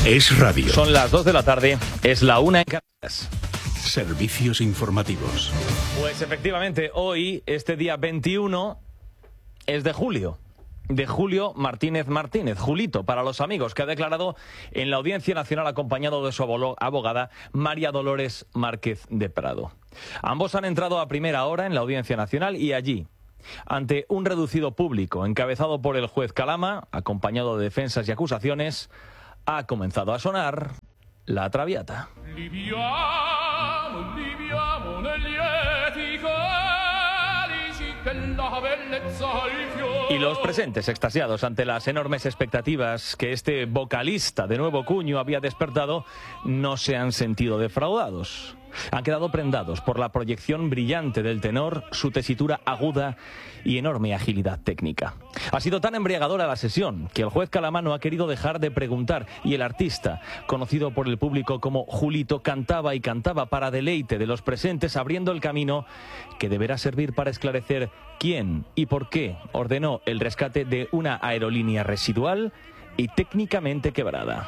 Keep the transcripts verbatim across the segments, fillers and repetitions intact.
Es radio. Son las dos de la tarde, es la una en Canarias. Servicios informativos. Pues efectivamente, hoy, este día veintiuno, es de julio. De Julio Martínez Martínez, Julito, para los amigos, que ha declarado en la Audiencia Nacional acompañado de su abogada María Dolores Márquez de Prado. Ambos han entrado a primera hora en la Audiencia Nacional y allí, ante un reducido público encabezado por el juez Calama, acompañado de defensas y acusaciones, ha comenzado a sonar la Traviata. Y los presentes extasiados ante las enormes expectativas que este vocalista de nuevo cuño había despertado no se han sentido defraudados. Han quedado prendados por la proyección brillante del tenor, su tesitura aguda y enorme agilidad técnica. Ha sido tan embriagadora la sesión que el juez Calama no ha querido dejar de preguntar y el artista, conocido por el público como Julito, cantaba y cantaba para deleite de los presentes, abriendo el camino que deberá servir para esclarecer quién y por qué ordenó el rescate de una aerolínea residual y técnicamente quebrada.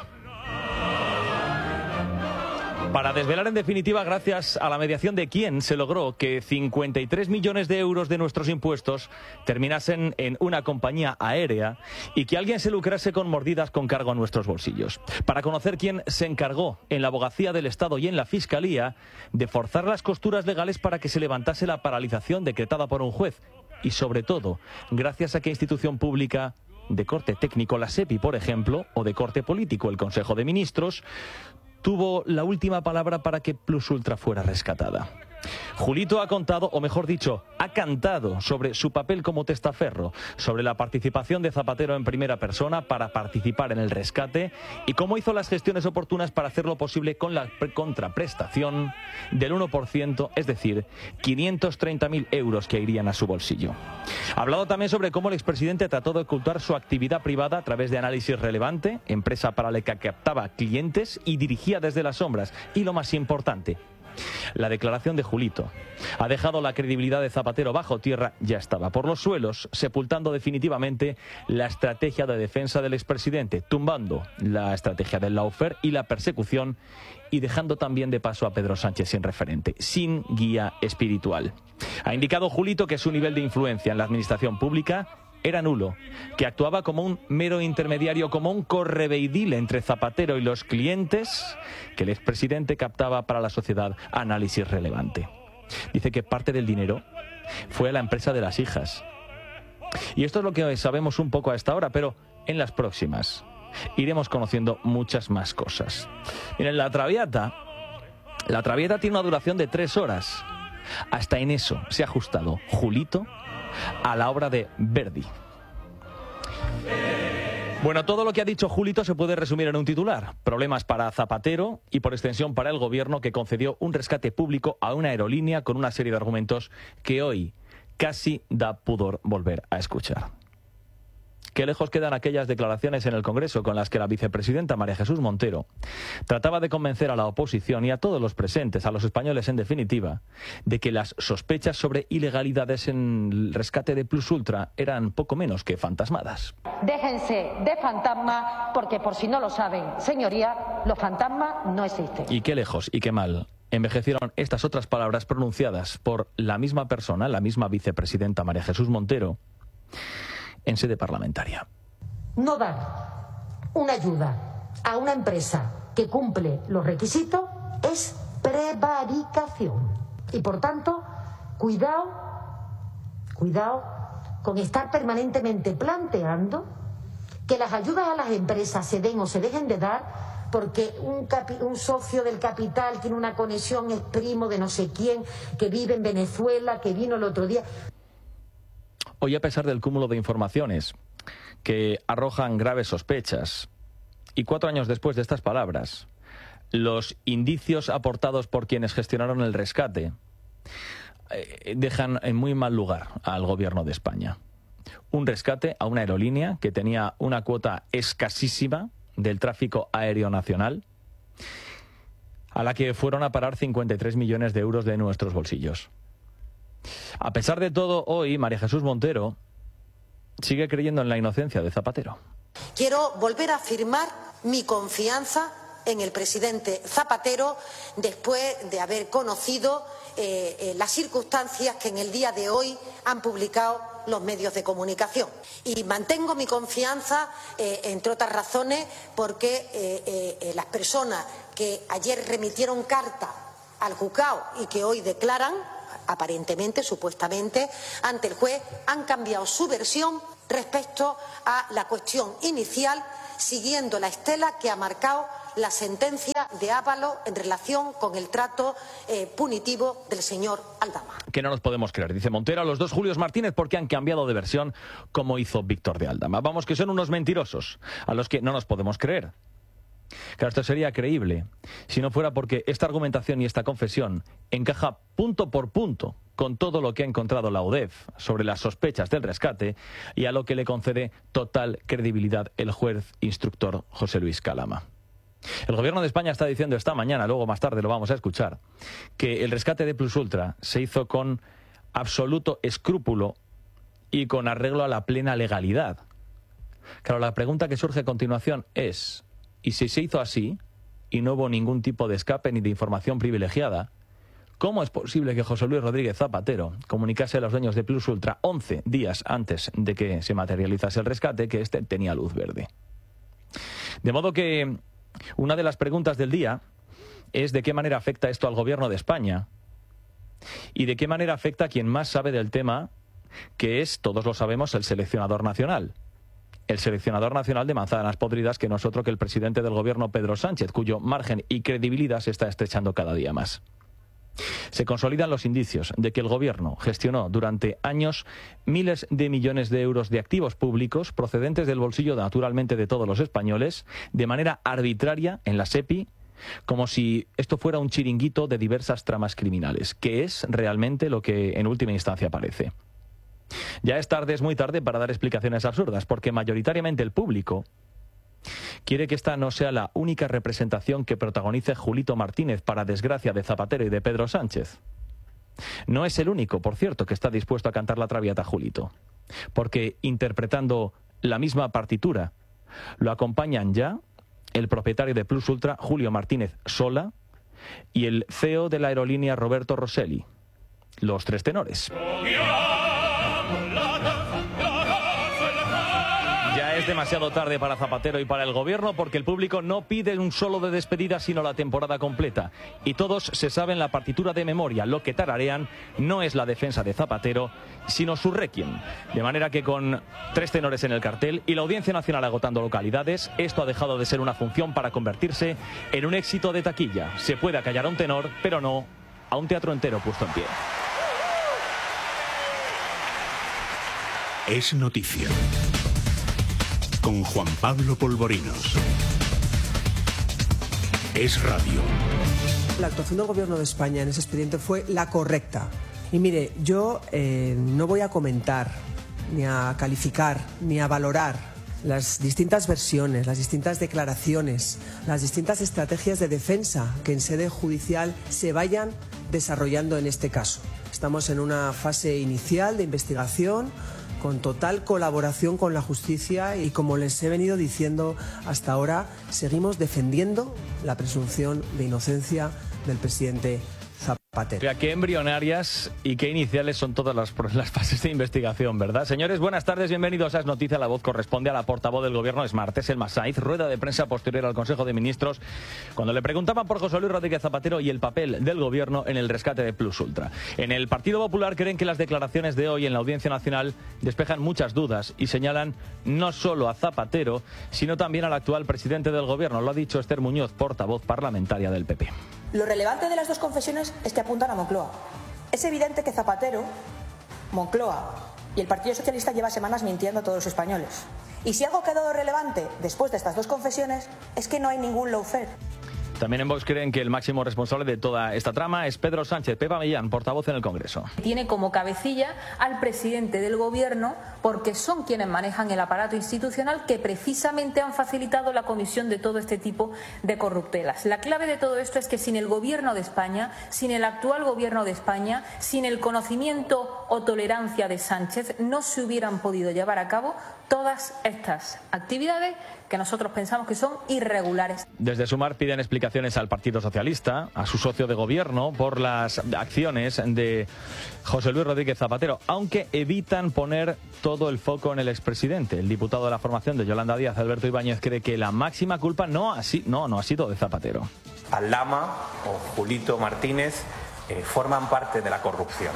Para desvelar en definitiva, gracias a la mediación de quién se logró que cincuenta y tres millones de euros de nuestros impuestos terminasen en una compañía aérea y que alguien se lucrase con mordidas con cargo a nuestros bolsillos. Para conocer quién se encargó en la abogacía del Estado y en la Fiscalía de forzar las costuras legales para que se levantase la paralización decretada por un juez. Y sobre todo, gracias a qué institución pública de corte técnico, la SEPI, por ejemplo, o de corte político, el Consejo de Ministros, tuvo la última palabra para que Plus Ultra fuera rescatada. Julito ha contado, o mejor dicho, ha cantado sobre su papel como testaferro, sobre la participación de Zapatero en primera persona para participar en el rescate y cómo hizo las gestiones oportunas para hacerlo posible con la contraprestación del uno por ciento, es decir, quinientos treinta mil euros que irían a su bolsillo. Ha hablado también sobre cómo el expresidente trató de ocultar su actividad privada a través de Análisis Relevante, empresa para la que captaba clientes y dirigía desde las sombras. Y lo más importante, la declaración de Julito ha dejado la credibilidad de Zapatero bajo tierra, ya estaba por los suelos, sepultando definitivamente la estrategia de defensa del expresidente, tumbando la estrategia del lawfare y la persecución y dejando también de paso a Pedro Sánchez sin referente, sin guía espiritual. Ha indicado Julito que su nivel de influencia en la administración pública era nulo, que actuaba como un mero intermediario, como un correveidil entre Zapatero y los clientes que el expresidente captaba para la sociedad. Análisis Relevante. Dice que parte del dinero fue a la empresa de las hijas. Y esto es lo que sabemos un poco a esta hora, pero en las próximas iremos conociendo muchas más cosas. Miren, la Traviata, la Traviata tiene una duración de tres horas. Hasta en eso se ha ajustado Julito a la obra de Verdi. Bueno, todo lo que ha dicho Julito se puede resumir en un titular: problemas para Zapatero y por extensión para el gobierno, que concedió un rescate público a una aerolínea con una serie de argumentos que hoy casi da pudor volver a escuchar. Qué lejos quedan aquellas declaraciones en el Congreso con las que la vicepresidenta María Jesús Montero trataba de convencer a la oposición y a todos los presentes, a los españoles en definitiva, de que las sospechas sobre ilegalidades en el rescate de Plus Ultra eran poco menos que fantasmadas. Déjense de fantasmas, porque por si no lo saben, señoría, los fantasmas no existen. Y qué lejos y qué mal envejecieron estas otras palabras pronunciadas por la misma persona, la misma vicepresidenta María Jesús Montero, en sede parlamentaria. No dar una ayuda a una empresa que cumple los requisitos es prevaricación. Y por tanto, cuidado, cuidado con estar permanentemente planteando que las ayudas a las empresas se den o se dejen de dar porque un, capi- un socio del capital tiene una conexión, es primo de no sé quién, que vive en Venezuela, que vino el otro día. Hoy, a pesar del cúmulo de informaciones que arrojan graves sospechas, y cuatro años después de estas palabras, los indicios aportados por quienes gestionaron el rescate eh, dejan en muy mal lugar al gobierno de España. Un rescate a una aerolínea que tenía una cuota escasísima del tráfico aéreo nacional, a la que fueron a parar cincuenta y tres millones de euros de nuestros bolsillos. A pesar de todo, hoy María Jesús Montero sigue creyendo en la inocencia de Zapatero. Quiero volver a afirmar mi confianza en el presidente Zapatero después de haber conocido eh, eh, las circunstancias que en el día de hoy han publicado los medios de comunicación. Y mantengo mi confianza, eh, entre otras razones, porque eh, eh, las personas que ayer remitieron carta al juzgado y que hoy declaran, aparentemente, supuestamente, ante el juez, han cambiado su versión respecto a la cuestión inicial, siguiendo la estela que ha marcado la sentencia de Ábalos en relación con el trato eh, punitivo del señor Aldama. Que no nos podemos creer, dice Montero a los dos Julios Martínez porque han cambiado de versión como hizo Víctor de Aldama. Vamos, que son unos mentirosos a los que no nos podemos creer. Claro, esto sería creíble si no fuera porque esta argumentación y esta confesión encaja punto por punto con todo lo que ha encontrado la U D E F sobre las sospechas del rescate y a lo que le concede total credibilidad el juez instructor José Luis Calama. El Gobierno de España está diciendo esta mañana, luego más tarde lo vamos a escuchar, que el rescate de Plus Ultra se hizo con absoluto escrúpulo y con arreglo a la plena legalidad. Claro, la pregunta que surge a continuación es, ¿y si se hizo así y no hubo ningún tipo de escape ni de información privilegiada? ¿Cómo es posible que José Luis Rodríguez Zapatero comunicase a los dueños de Plus Ultra once días antes de que se materializase el rescate que éste tenía luz verde? De modo que una de las preguntas del día es de qué manera afecta esto al Gobierno de España y de qué manera afecta a quien más sabe del tema, que es, todos lo sabemos, el seleccionador nacional. El seleccionador nacional de manzanas podridas, que no es otro que el presidente del Gobierno, Pedro Sánchez, cuyo margen y credibilidad se está estrechando cada día más. Se consolidan los indicios de que el Gobierno gestionó durante años miles de millones de euros de activos públicos procedentes del bolsillo, naturalmente, de todos los españoles, de manera arbitraria en la SEPI, como si esto fuera un chiringuito de diversas tramas criminales, que es realmente lo que en última instancia parece. Ya es tarde, es muy tarde para dar explicaciones absurdas, porque mayoritariamente el público quiere que esta no sea la única representación que protagonice Julito Martínez, para desgracia de Zapatero y de Pedro Sánchez. No es el único, por cierto, que está dispuesto a cantar la traviata Julito, porque interpretando la misma partitura lo acompañan ya el propietario de Plus Ultra, Julio Martínez Sola, y el C E O de la aerolínea, Roberto Rosselli. Los tres tenores. Ya es demasiado tarde para Zapatero y para el Gobierno, porque el público no pide un solo de despedida, sino la temporada completa. Y todos se saben la partitura de memoria. Lo que tararean no es la defensa de Zapatero, sino su requiem. De manera que con tres tenores en el cartel y la Audiencia Nacional agotando localidades, esto ha dejado de ser una función para convertirse en un éxito de taquilla. Se puede acallar a un tenor, pero no a un teatro entero puesto en pie. Es noticia. Con Juan Pablo Polvorinos. Es radio. La actuación del Gobierno de España en ese expediente fue la correcta. Y mire, yo eh, no voy a comentar, ni a calificar, ni a valorar las distintas versiones, las distintas declaraciones, las distintas estrategias de defensa que en sede judicial se vayan desarrollando en este caso. Estamos en una fase inicial de investigación, con total colaboración con la justicia, y como les he venido diciendo hasta ahora, seguimos defendiendo la presunción de inocencia del presidente Zapatero. O sea, qué embrionarias y qué iniciales son todas las, las fases de investigación, ¿verdad? Señores, buenas tardes, bienvenidos a Es Noticia. La voz corresponde a la portavoz del Gobierno, es Martés El Masaiz, rueda de prensa posterior al Consejo de Ministros, cuando le preguntaban por José Luis Rodríguez Zapatero y el papel del Gobierno en el rescate de Plus Ultra. En el Partido Popular creen que las declaraciones de hoy en la Audiencia Nacional despejan muchas dudas y señalan no solo a Zapatero, sino también al actual presidente del Gobierno. Lo ha dicho Esther Muñoz, portavoz parlamentaria del P P. Lo relevante de las dos confesiones es que apuntan a Moncloa. Es evidente que Zapatero, Moncloa y el Partido Socialista lleva semanas mintiendo a todos los españoles. Y si algo ha quedado relevante después de estas dos confesiones es que no hay ningún lawfare. También en Vox creen que el máximo responsable de toda esta trama es Pedro Sánchez. Pepa Millán, portavoz en el Congreso. Tiene como cabecilla al presidente del Gobierno, porque son quienes manejan el aparato institucional que precisamente han facilitado la comisión de todo este tipo de corruptelas. La clave de todo esto es que sin el Gobierno de España, sin el actual Gobierno de España, sin el conocimiento o tolerancia de Sánchez, no se hubieran podido llevar a cabo todas estas actividades que nosotros pensamos que son irregulares. Desde Sumar piden explicaciones al Partido Socialista, a su socio de gobierno, por las acciones de José Luis Rodríguez Zapatero, aunque evitan poner todo el foco en el expresidente. El diputado de la formación de Yolanda Díaz, Alberto Ibáñez, cree que la máxima culpa no ha, no, no ha sido de Zapatero. Aldama o Julito Martínez eh, forman parte de la corrupción.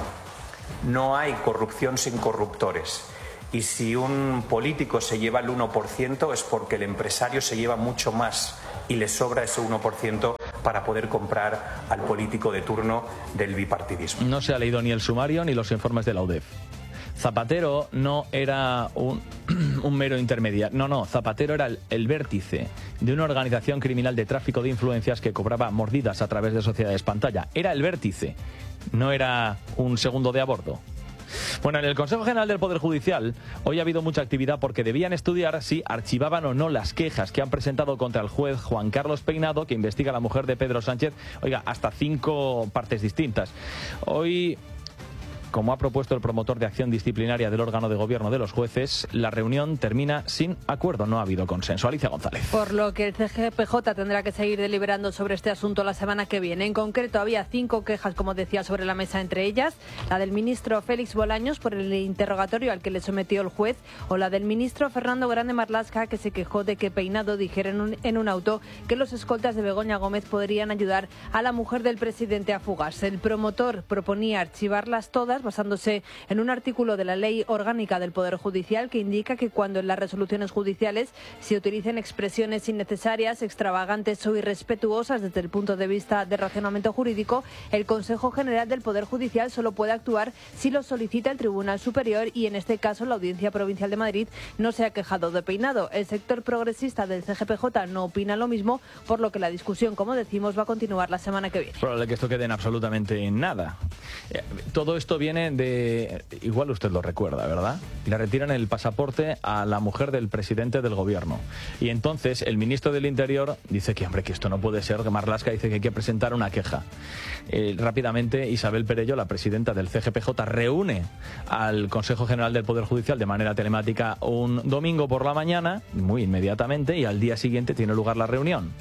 No hay corrupción sin corruptores. Y si un político se lleva el uno por ciento es porque el empresario se lleva mucho más y le sobra ese uno por ciento para poder comprar al político de turno del bipartidismo. No se ha leído ni el sumario ni los informes de la U D E F. Zapatero no era un, un mero intermediario. No, no, Zapatero era el, el vértice de una organización criminal de tráfico de influencias que cobraba mordidas a través de sociedades pantalla. Era el vértice, no era un segundo de a bordo. Bueno, en el Consejo General del Poder Judicial hoy ha habido mucha actividad porque debían estudiar si archivaban o no las quejas que han presentado contra el juez Juan Carlos Peinado, que investiga a la mujer de Pedro Sánchez, oiga, hasta cinco partes distintas. Hoy, como ha propuesto el promotor de acción disciplinaria del órgano de gobierno de los jueces, la reunión termina sin acuerdo. No ha habido consenso. Alicia González. Por lo que el C G P J tendrá que seguir deliberando sobre este asunto la semana que viene. En concreto, había cinco quejas, como decía, sobre la mesa, entre ellas la del ministro Félix Bolaños por el interrogatorio al que le sometió el juez, o la del ministro Fernando Grande Marlaska, que se quejó de que Peinado dijera en un, en un auto que los escoltas de Begoña Gómez podrían ayudar a la mujer del presidente a fugarse. El promotor proponía archivarlas todas, basándose en un artículo de la Ley Orgánica del Poder Judicial que indica que cuando en las resoluciones judiciales se utilicen expresiones innecesarias, extravagantes o irrespetuosas desde el punto de vista de razonamiento jurídico, el Consejo General del Poder Judicial solo puede actuar si lo solicita el Tribunal Superior, y en este caso la Audiencia Provincial de Madrid no se ha quejado de Peinado. El sector progresista del C G P J no opina lo mismo, por lo que la discusión, como decimos, va a continuar la semana que viene. Probable que esto quede en absolutamente nada. Todo esto viene de... Igual usted lo recuerda, ¿verdad? Le retiran el pasaporte a la mujer del presidente del gobierno. Y entonces el ministro del Interior dice que, hombre, que esto no puede ser. Marlaska dice que hay que presentar una queja. Eh, rápidamente, Isabel Perello, la presidenta del C G P J, reúne al Consejo General del Poder Judicial de manera telemática un domingo por la mañana, muy inmediatamente, y al día siguiente tiene lugar la reunión.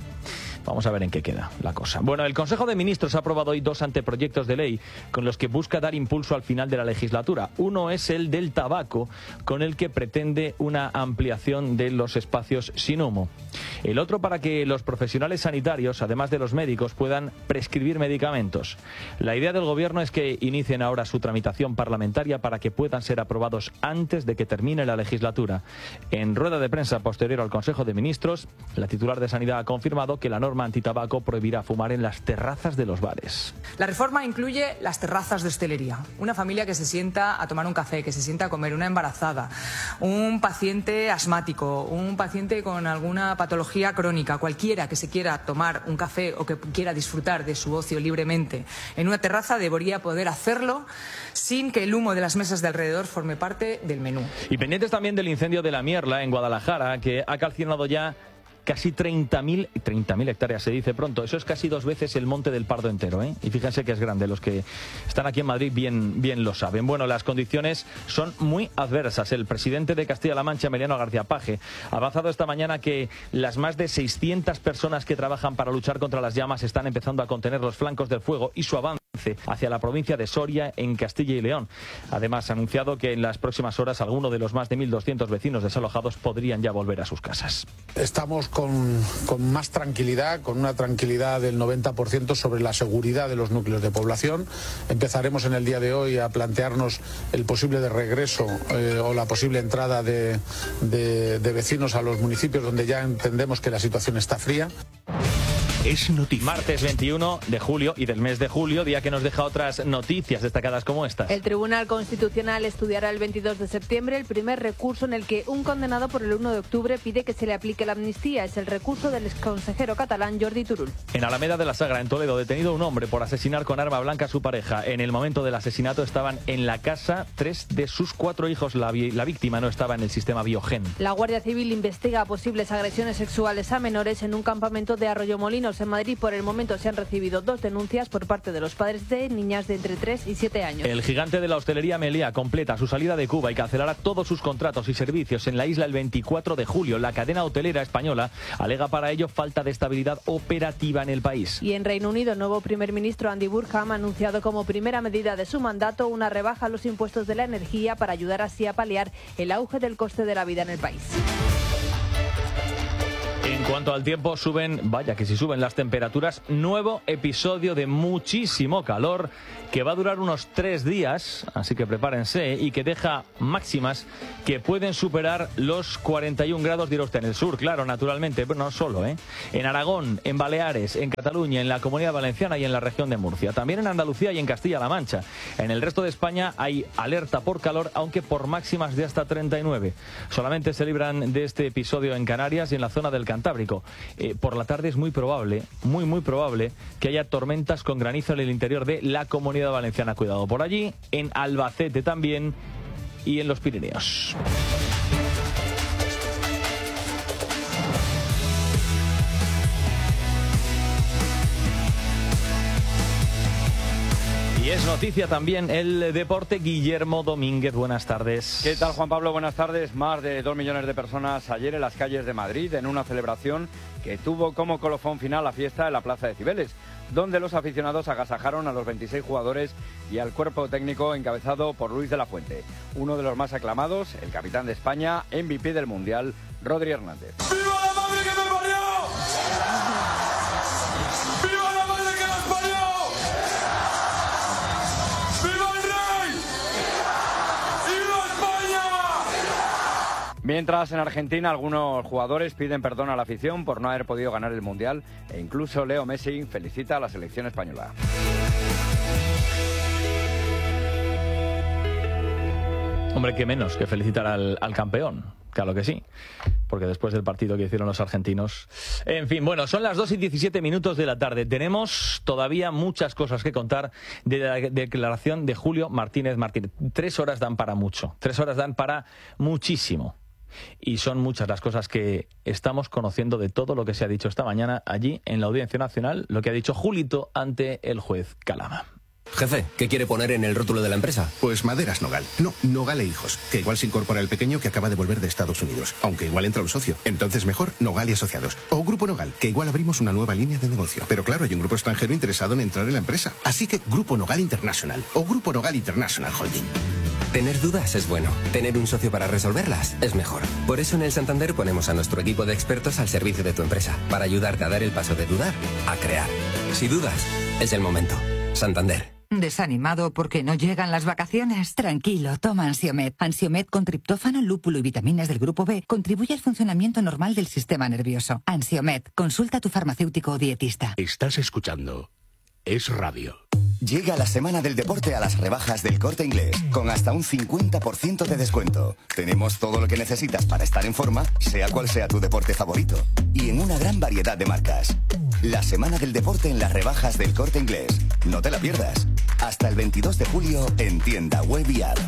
Vamos a ver en qué queda la cosa. Bueno, el Consejo de Ministros ha aprobado hoy dos anteproyectos de ley con los que busca dar impulso al final de la legislatura. Uno es el del tabaco, con el que pretende una ampliación de los espacios sin humo. El otro para que los profesionales sanitarios, además de los médicos, puedan prescribir medicamentos. La idea del Gobierno es que inicien ahora su tramitación parlamentaria para que puedan ser aprobados antes de que termine la legislatura. En rueda de prensa posterior al Consejo de Ministros, la titular de Sanidad ha confirmado que la norma antitabaco prohibirá fumar en las terrazas de los bares. La reforma incluye las terrazas de hostelería. Una familia que se sienta a tomar un café, que se sienta a comer, una embarazada, un paciente asmático, un paciente con alguna patología crónica, cualquiera que se quiera tomar un café o que quiera disfrutar de su ocio libremente en una terraza debería poder hacerlo sin que el humo de las mesas de alrededor forme parte del menú. Y pendientes también del incendio de la Mierla en Guadalajara, que ha calcinado ya casi treinta mil hectáreas, se dice pronto. Eso es casi dos veces el Monte del Pardo entero, ¿eh? Y fíjense que es grande. Los que están aquí en Madrid bien, bien lo saben. Bueno, las condiciones son muy adversas. El presidente de Castilla-La Mancha, Emiliano García Paje, ha avanzado esta mañana que las más de seiscientas personas que trabajan para luchar contra las llamas están empezando a contener los flancos del fuego y su avance hacia la provincia de Soria, en Castilla y León. Además, ha anunciado que en las próximas horas alguno de los más de mil doscientos vecinos desalojados podrían ya volver a sus casas. Estamos con, con más tranquilidad, con una tranquilidad del noventa por ciento sobre la seguridad de los núcleos de población. Empezaremos en el día de hoy a plantearnos el posible de regreso eh, o la posible entrada de, de, de vecinos a los municipios donde ya entendemos que la situación está fría. Es noticia. Martes veintiuno de julio y del mes de julio, día que nos deja otras noticias destacadas como estas. El Tribunal Constitucional estudiará el veintidós de septiembre el primer recurso en el que un condenado por el uno de octubre pide que se le aplique la amnistía. Es el recurso del exconsejero catalán Jordi Turull. En Alameda de la Sagra, en Toledo, detenido un hombre por asesinar con arma blanca a su pareja. En el momento del asesinato estaban en la casa tres de sus cuatro hijos. La, vi la víctima no estaba en el sistema Biogen. La Guardia Civil investiga posibles agresiones sexuales a menores en un campamento de Arroyomolinos. menos en Madrid por el momento se han recibido dos denuncias por parte de los padres de niñas de entre tres y siete años. El gigante de la hostelería Meliá completa su salida de Cuba y cancelará todos sus contratos y servicios en la isla el veinticuatro de julio. La cadena hotelera española alega para ello falta de estabilidad operativa en el país. Y en Reino Unido, el nuevo primer ministro Andy Burnham ha anunciado como primera medida de su mandato una rebaja a los impuestos de la energía para ayudar así a paliar el auge del coste de la vida en el país. En cuanto al tiempo, suben, vaya que si suben las temperaturas, nuevo episodio de muchísimo calor que va a durar unos tres días, así que prepárense, y que deja máximas que pueden superar los cuarenta y un grados, dirá usted, en el sur, claro, naturalmente, pero no solo, ¿eh? En Aragón, en Baleares, en Cataluña, en la Comunidad Valenciana y en la región de Murcia. También en Andalucía y en Castilla-La Mancha. En el resto de España hay alerta por calor, aunque por máximas de hasta treinta y nueve. Solamente se libran de este episodio en Canarias y en la zona del Cantábrico. Eh, por la tarde es muy probable, muy muy probable, que haya tormentas con granizo en el interior de la Comunidad Valenciana. Cuidado por allí, en Albacete también y en los Pirineos. Y es noticia también el deporte. Guillermo Domínguez, buenas tardes. ¿Qué tal, Juan Pablo? Buenas tardes. Más de dos millones de personas ayer en las calles de Madrid en una celebración que tuvo como colofón final la fiesta en la Plaza de Cibeles, donde los aficionados agasajaron a los veintiséis jugadores y al cuerpo técnico encabezado por Luis de la Fuente. Uno de los más aclamados, el capitán de España, M V P del Mundial, Rodri Hernández. ¡Viva la madre que me parió! ¡Viva la madre que nos parió! ¡Viva el rey! ¡Viva España! Mientras en Argentina algunos jugadores piden perdón a la afición por no haber podido ganar el Mundial e incluso Leo Messi felicita a la selección española. Hombre, qué menos que felicitar al, al campeón. Claro que sí, porque después del partido que hicieron los argentinos... En fin, bueno, son las dos y diecisiete minutos de la tarde. Tenemos todavía muchas cosas que contar de la declaración de Julio Martínez Martínez. Tres horas dan para mucho, tres horas dan para muchísimo. Y son muchas las cosas que estamos conociendo de todo lo que se ha dicho esta mañana allí en la Audiencia Nacional, lo que ha dicho Julito ante el juez Calama. Jefe, ¿qué quiere poner en el rótulo de la empresa? Pues Maderas Nogal. No, Nogal e Hijos. Que igual se incorpora el pequeño que acaba de volver de Estados Unidos. Aunque igual entra un socio. Entonces mejor Nogal y Asociados. O Grupo Nogal, que igual abrimos una nueva línea de negocio. Pero claro, hay un grupo extranjero interesado en entrar en la empresa. Así que Grupo Nogal International. O Grupo Nogal International Holding. Tener dudas es bueno. Tener un socio para resolverlas es mejor. Por eso en el Santander ponemos a nuestro equipo de expertos al servicio de tu empresa. Para ayudarte a dar el paso de dudar a crear. Si dudas, es el momento. Santander. ¿Desanimado porque no llegan las vacaciones? Tranquilo, toma Ansiomed. Ansiomed con triptófano, lúpulo y vitaminas del grupo B contribuye al funcionamiento normal del sistema nervioso. Ansiomed, consulta a tu farmacéutico o dietista. Estás escuchando Es Radio. Llega la semana del deporte a las rebajas del Corte Inglés, con hasta un cincuenta por ciento de descuento. Tenemos todo lo que necesitas para estar en forma, sea cual sea tu deporte favorito. Y en una gran variedad de marcas. La semana del deporte en las rebajas del Corte Inglés. No te la pierdas. Hasta el veintidós de julio en tienda web y app.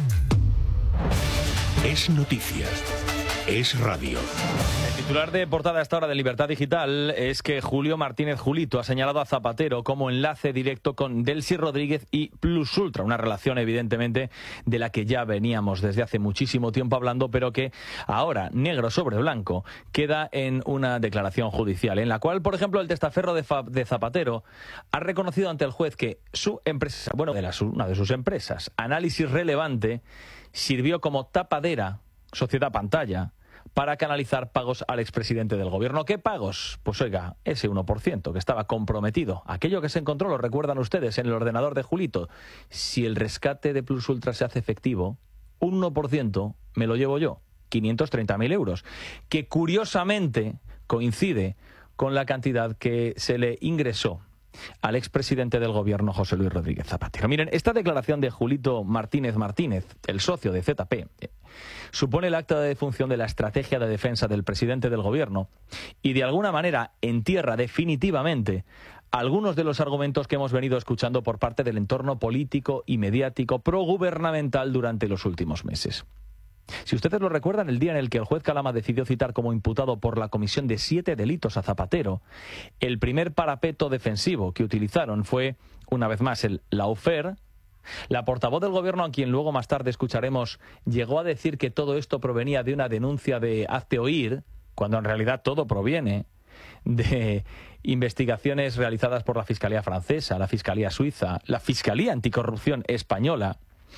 Es noticia. Es radio. El titular de portada a esta hora de Libertad Digital es que Julio Martínez Julito ha señalado a Zapatero como enlace directo con Delcy Rodríguez y Plus Ultra, una relación evidentemente de la que ya veníamos desde hace muchísimo tiempo hablando, pero que ahora, negro sobre blanco, queda en una declaración judicial, en la cual, por ejemplo, el testaferro de, Fa- de Zapatero ha reconocido ante el juez que su empresa, bueno, de la, una de sus empresas, Análisis Relevante, sirvió como tapadera, sociedad pantalla, para canalizar pagos al expresidente del gobierno. ¿Qué pagos? Pues oiga, ese uno por ciento que estaba comprometido. Aquello que se encontró, lo recuerdan ustedes, en el ordenador de Julito. Si el rescate de Plus Ultra se hace efectivo, un uno por ciento me lo llevo yo, quinientos treinta mil euros, que curiosamente coincide con la cantidad que se le ingresó al expresidente del gobierno, José Luis Rodríguez Zapatero. Miren, esta declaración de Julito Martínez Martínez, el socio de Z P, supone el acta de defunción de la estrategia de defensa del presidente del gobierno y de alguna manera entierra definitivamente algunos de los argumentos que hemos venido escuchando por parte del entorno político y mediático progubernamental durante los últimos meses. Si ustedes lo recuerdan, el día en el que el juez Calama decidió citar como imputado por la comisión de siete delitos a Zapatero, el primer parapeto defensivo que utilizaron fue, una vez más, el lawfare. La portavoz del gobierno, a quien luego más tarde escucharemos, llegó a decir que todo esto provenía de una denuncia de hazte oír, cuando en realidad todo proviene de investigaciones realizadas por la Fiscalía francesa, la Fiscalía suiza, la Fiscalía Anticorrupción española,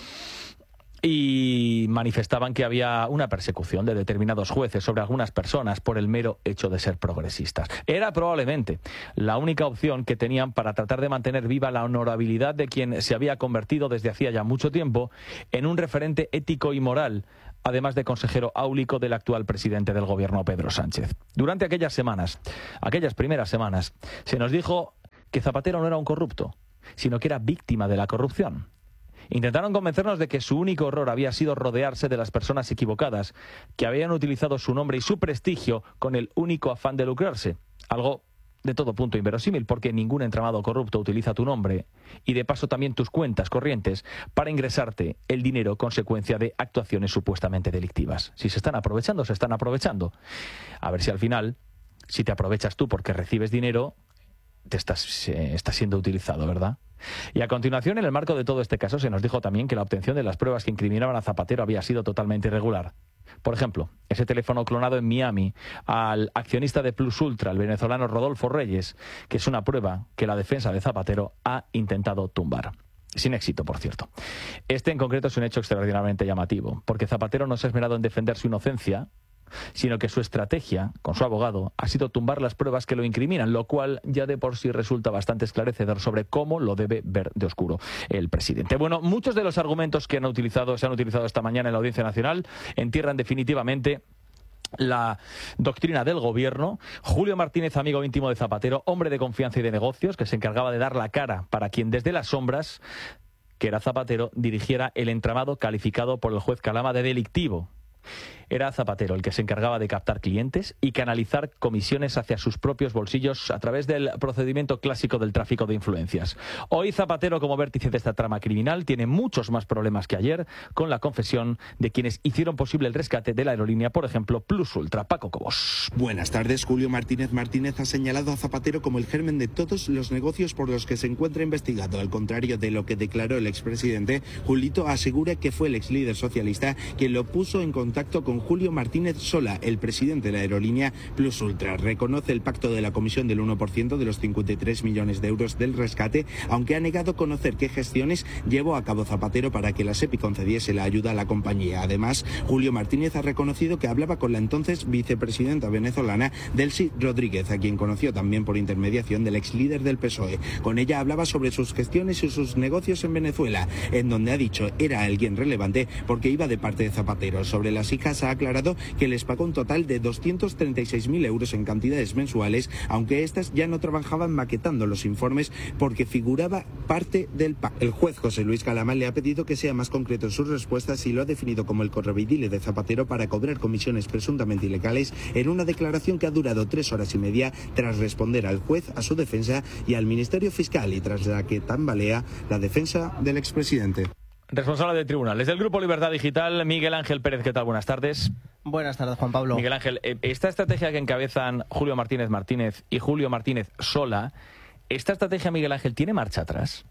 y manifestaban que había una persecución de determinados jueces sobre algunas personas por el mero hecho de ser progresistas. Era probablemente la única opción que tenían para tratar de mantener viva la honorabilidad de quien se había convertido desde hacía ya mucho tiempo en un referente ético y moral, además de consejero áulico del actual presidente del gobierno, Pedro Sánchez. Durante aquellas semanas, aquellas primeras semanas, se nos dijo que Zapatero no era un corrupto, sino que era víctima de la corrupción. Intentaron convencernos de que su único error había sido rodearse de las personas equivocadas, que habían utilizado su nombre y su prestigio con el único afán de lucrarse. Algo de todo punto inverosímil, porque ningún entramado corrupto utiliza tu nombre y de paso también tus cuentas corrientes para ingresarte el dinero consecuencia de actuaciones supuestamente delictivas. Si se están aprovechando, se están aprovechando. A ver si al final, si te aprovechas tú porque recibes dinero, te estás, eh, estás siendo utilizado, ¿verdad? Y a continuación, en el marco de todo este caso, se nos dijo también que la obtención de las pruebas que incriminaban a Zapatero había sido totalmente irregular. Por ejemplo, ese teléfono clonado en Miami al accionista de Plus Ultra, el venezolano Rodolfo Reyes, que es una prueba que la defensa de Zapatero ha intentado tumbar. Sin éxito, por cierto. Este en concreto es un hecho extraordinariamente llamativo, porque Zapatero no se ha esmerado en defender su inocencia, sino que su estrategia, con su abogado, ha sido tumbar las pruebas que lo incriminan, lo cual ya de por sí resulta bastante esclarecedor sobre cómo lo debe ver de oscuro el presidente. Bueno, muchos de los argumentos que han utilizado, se han utilizado esta mañana en la Audiencia Nacional entierran definitivamente la doctrina del gobierno. Julio Martínez, amigo íntimo de Zapatero, hombre de confianza y de negocios, que se encargaba de dar la cara para quien desde las sombras, que era Zapatero, dirigiera el entramado calificado por el juez Calama de delictivo. Era Zapatero el que se encargaba de captar clientes y canalizar comisiones hacia sus propios bolsillos a través del procedimiento clásico del tráfico de influencias. Hoy Zapatero, como vértice de esta trama criminal, tiene muchos más problemas que ayer con la confesión de quienes hicieron posible el rescate de la aerolínea, por ejemplo, Plus Ultra. Paco Cobos. Buenas tardes. Julio Martínez Martínez ha señalado a Zapatero como el germen de todos los negocios por los que se encuentra investigado. Al contrario de lo que declaró el expresidente, Julito asegura que fue el ex líder socialista quien lo puso en contacto con Julio Martínez Sola, el presidente de la aerolínea Plus Ultra. Reconoce el pacto de la comisión del uno por ciento de los cincuenta y tres millones de euros del rescate, aunque ha negado conocer qué gestiones llevó a cabo Zapatero para que la SEPI concediese la ayuda a la compañía. Además, Julio Martínez ha reconocido que hablaba con la entonces vicepresidenta venezolana Delcy Rodríguez, a quien conoció también por intermediación del ex líder del P S O E. Con ella hablaba sobre sus gestiones y sus negocios en Venezuela, en donde ha dicho era alguien relevante porque iba de parte de Zapatero. Sobre las hijas ha aclarado que les pagó un total de doscientos treinta y seis mil euros en cantidades mensuales, aunque estas ya no trabajaban maquetando los informes porque figuraba parte del pacto. El juez José Luis Calama le ha pedido que sea más concreto en sus respuestas y lo ha definido como el correveidile de Zapatero para cobrar comisiones presuntamente ilegales en una declaración que ha durado tres horas y media tras responder al juez, a su defensa y al Ministerio Fiscal, y tras la que tambalea la defensa del expresidente. Responsable de tribunales del Grupo Libertad Digital, Miguel Ángel Pérez. ¿Qué tal? Buenas tardes. Buenas tardes, Juan Pablo. Miguel Ángel, esta estrategia que encabezan Julio Martínez Martínez y Julio Martínez Sola, ¿esta estrategia, Miguel Ángel, tiene marcha atrás?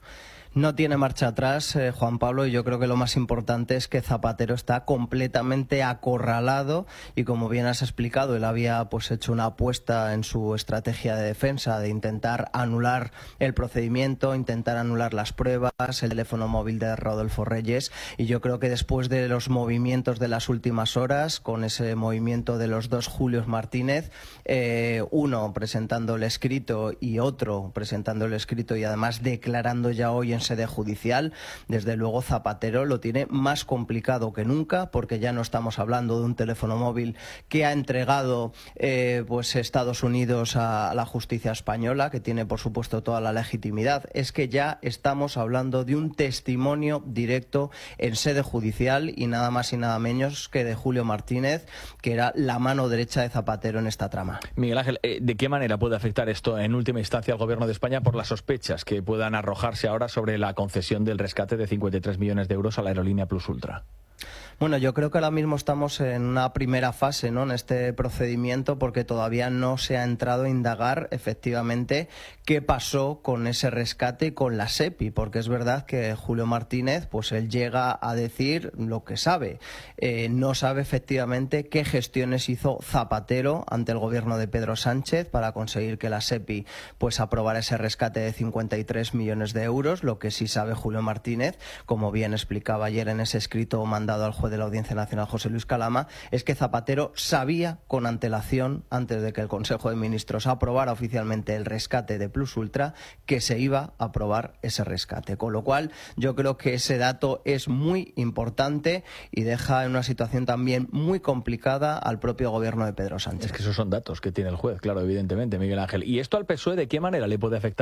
No tiene marcha atrás, eh, Juan Pablo, y yo creo que lo más importante es que Zapatero está completamente acorralado y, como bien has explicado, él había pues hecho una apuesta en su estrategia de defensa de intentar anular el procedimiento, intentar anular las pruebas, el teléfono móvil de Rodolfo Reyes, y yo creo que después de los movimientos de las últimas horas, con ese movimiento de los dos Julios Martínez, eh, uno presentando el escrito y otro presentando el escrito y además declarando ya hoy en sede judicial, desde luego Zapatero lo tiene más complicado que nunca, porque ya no estamos hablando de un teléfono móvil que ha entregado eh, pues Estados Unidos a la justicia española, que tiene por supuesto toda la legitimidad. Es que ya estamos hablando de un testimonio directo en sede judicial y nada más y nada menos que de Julio Martínez, que era la mano derecha de Zapatero en esta trama. Miguel Ángel, ¿de qué manera puede afectar esto en última instancia al Gobierno de España por las sospechas que puedan arrojarse ahora sobre la concesión del rescate de cincuenta y tres millones de euros a la aerolínea Plus Ultra? Bueno, yo creo que ahora mismo estamos en una primera fase, ¿no?, en este procedimiento, porque todavía no se ha entrado a indagar efectivamente qué pasó con ese rescate y con la SEPI, porque es verdad que Julio Martínez, pues él llega a decir lo que sabe. Eh, no sabe efectivamente qué gestiones hizo Zapatero ante el gobierno de Pedro Sánchez para conseguir que la SEPI pues aprobara ese rescate de cincuenta y tres millones de euros. Lo que sí sabe Julio Martínez, como bien explicaba ayer en ese escrito mandado al juez de la Audiencia Nacional, José Luis Calama, es que Zapatero sabía con antelación, antes de que el Consejo de Ministros aprobara oficialmente el rescate de Plus Ultra, que se iba a aprobar ese rescate. Con lo cual, yo creo que ese dato es muy importante y deja en una situación también muy complicada al propio gobierno de Pedro Sánchez. Es que esos son datos que tiene el juez, claro, evidentemente, Miguel Ángel. ¿Y esto al P S O E de qué manera le puede afectar?